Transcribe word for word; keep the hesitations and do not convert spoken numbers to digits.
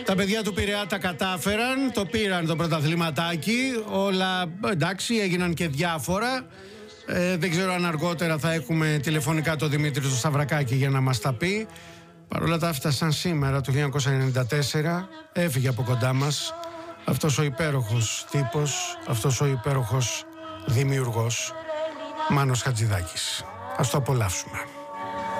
Τα παιδιά του Πειραιά τα κατάφεραν, το πήραν το πρωταθληματάκι, όλα εντάξει, έγιναν και διάφορα. Ε, δεν ξέρω αν αργότερα θα έχουμε τηλεφωνικά το Δημήτρη του Σταυρακάκη για να μας τα πει. Παρ' όλα τα έφτασαν σήμερα το χίλια εννιακόσια ενενήντα τέσσερα, έφυγε από κοντά μας αυτός ο υπέροχος τύπος, αυτός ο υπέροχος δημιουργός, Μάνος Χατζηδάκης. Ας το απολαύσουμε.